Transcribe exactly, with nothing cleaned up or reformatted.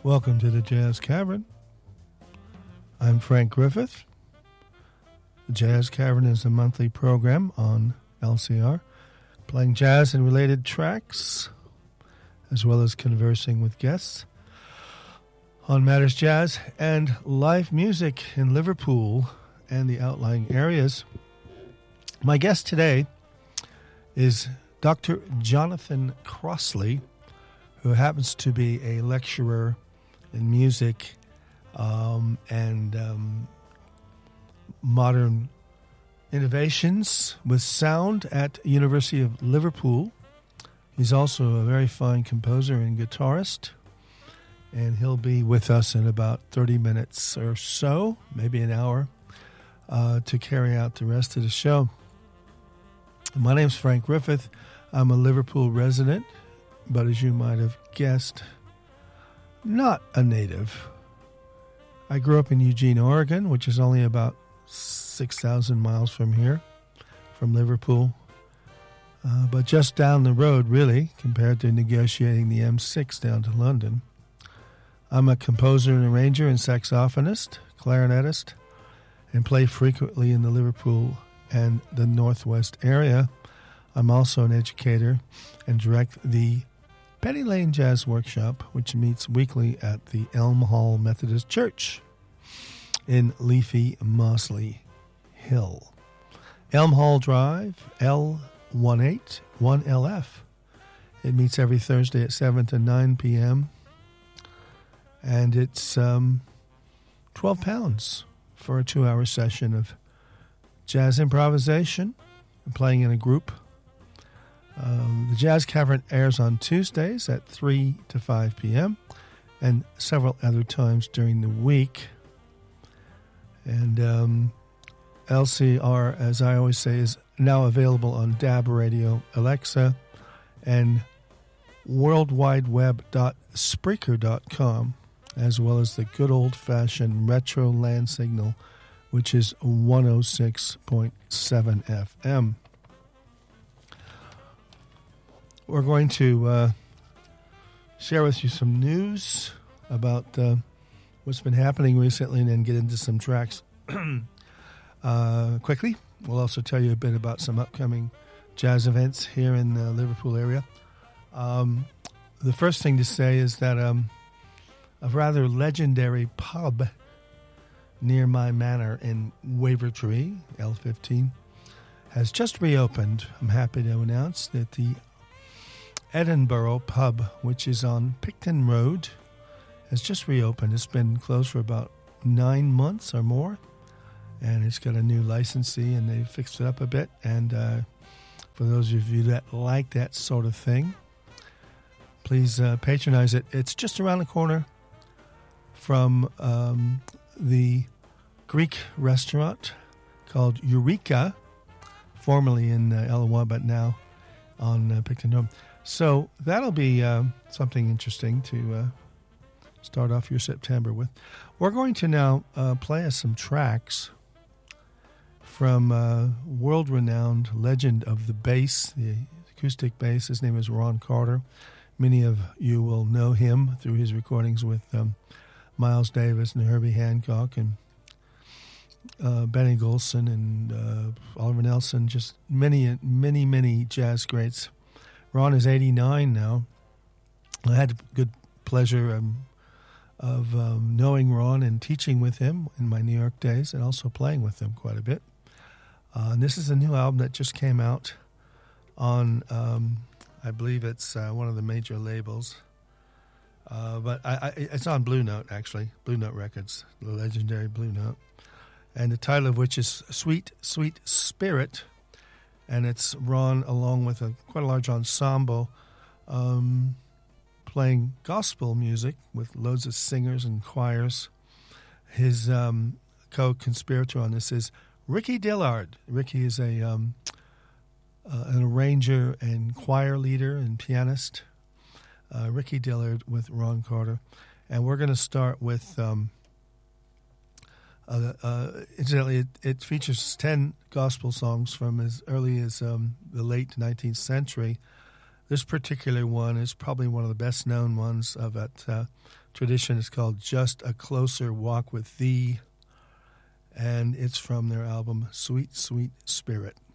Welcome to the Jazz Cavern. I'm Frank Griffith. The Jazz Cavern is a monthly program on L C R, playing jazz and related tracks, as well as conversing with guests on matters jazz and live music in Liverpool and the outlying areas. My guest today is Doctor Jonathan Crossley, who happens to be a lecturer in music um, and um, modern innovations with sound at University of Liverpool. He's also a very fine composer and guitarist, and he'll be with us in about thirty minutes or so, maybe an hour, uh, to carry out the rest of the show. My name's Frank Griffith. I'm a Liverpool resident, but as you might have guessed, not a native. I grew up in Eugene, Oregon, which is only about six thousand miles from here, from Liverpool, uh, but just down the road, really, compared to negotiating the M six down to London. I'm a composer and arranger and saxophonist, clarinetist, and play frequently in the Liverpool and the Northwest area. I'm also an educator and direct the Penny Lane Jazz Workshop, which meets weekly at the Elm Hall Methodist Church in leafy Mossley Hill. Elm Hall Drive, L one eight one L F. It meets every Thursday at seven to nine p.m., and it's um, twelve pounds for a two-hour session of jazz improvisation, playing in a group. Um, the Jazz Cavern airs on Tuesdays at three to five p.m. and several other times during the week. And um, L C R, as I always say, is now available on D A B Radio, Alexa, and world wide web dot spreaker dot com, as well as the good old-fashioned retro land signal, which is one oh six point seven F M. We're going to uh, share with you some news about uh, what's been happening recently and then get into some tracks uh, quickly. We'll also tell you a bit about some upcoming jazz events here in the Liverpool area. Um, the first thing to say is that um, a rather legendary pub near my manor in Wavertree, L fifteen, has just reopened. I'm happy to announce that the Edinburgh Pub, which is on Picton Road, has just reopened. It's been closed for about nine months or more, and it's got a new licensee, and they fixed it up a bit. And uh, for those of you that like that sort of thing, please uh, patronize it. It's just around the corner from um, the Greek restaurant called Eureka, formerly in uh, Ellewa, but now on uh, Picton Road. So that'll be uh, something interesting to uh, start off your September with. We're going to now uh, play us some tracks from uh, world-renowned legend of the bass, the acoustic bass. His name is Ron Carter. Many of you will know him through his recordings with um, Miles Davis and Herbie Hancock and uh, Benny Golson and uh, Oliver Nelson, just many, many, many jazz greats. Ron is eighty-nine now. I had the good pleasure um, of um, knowing Ron and teaching with him in my New York days and also playing with him quite a bit. Uh, and this is a new album that just came out on, um, I believe it's uh, one of the major labels. Uh, but I, I, it's on Blue Note, actually, Blue Note Records, the legendary Blue Note. And the title of which is Sweet, Sweet Spirit. And it's Ron along with a quite a large ensemble um, playing gospel music with loads of singers and choirs. His um, co-conspirator on this is Ricky Dillard. Ricky is a um, uh, an arranger and choir leader and pianist. Uh, Ricky Dillard with Ron Carter. And we're going to start with... Um, Uh, uh, incidentally, it, it features ten gospel songs from as early as um, the late nineteenth century. This particular one is probably one of the best known ones of that uh, tradition. It's called Just a Closer Walk with Thee, and it's from their album Sweet, Sweet Spirit.